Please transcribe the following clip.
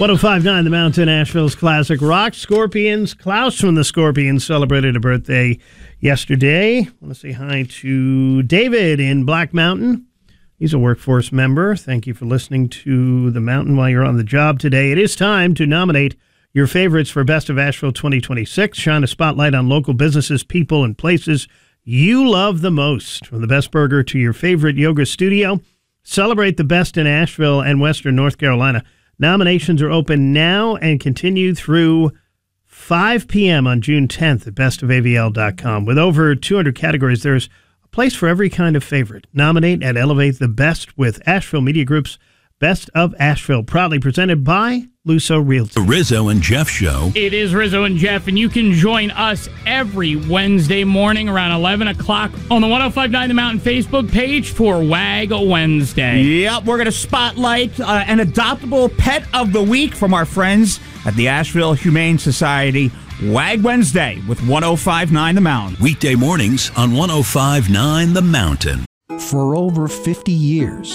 105.9 The Mountain, Asheville's classic rock. Scorpions. Klaus from the Scorpions celebrated a birthday yesterday. I want to say hi to David in Black Mountain. He's a workforce member. Thank you for listening to The Mountain while you're on the job today. It is time to nominate your favorites for Best of Asheville 2026. Shine a spotlight on local businesses, people, and places you love the most. From the best burger to your favorite yoga studio, celebrate the best in Asheville and Western North Carolina. Nominations are open now and continue through 5 p.m. on June 10th at bestofavl.com. With over 200 categories, there's a place for every kind of favorite. Nominate and elevate the best with Asheville Media Group's Best of Asheville, proudly presented by Luso Realty. The Rizzo and Jeff Show. It is Rizzo and Jeff, and you can join us every Wednesday morning around 11 o'clock on the 105.9 The Mountain Facebook page for WAG Wednesday. Yep, we're going to spotlight an adoptable pet of the week from our friends at the Asheville Humane Society. WAG Wednesday with 105.9 The Mountain. Weekday mornings on 105.9 The Mountain. For over 50 years,